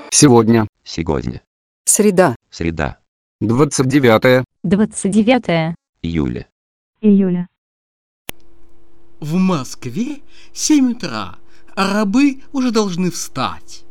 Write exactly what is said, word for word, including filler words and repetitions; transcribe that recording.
Сегодня. Сегодня. Среда. Среда. двадцать девятое двадцать девятое Июля. июля. В Москве семь утра, а рабы уже должны встать.